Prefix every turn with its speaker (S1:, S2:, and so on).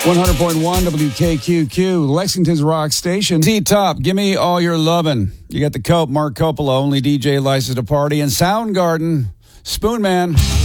S1: 100.1 WKQQ, Lexington's rock station. T-Top, give me all your lovin'. You got the Cope, Mark Coppola, only DJ licensed to party, and Soundgarden, Spoon Man.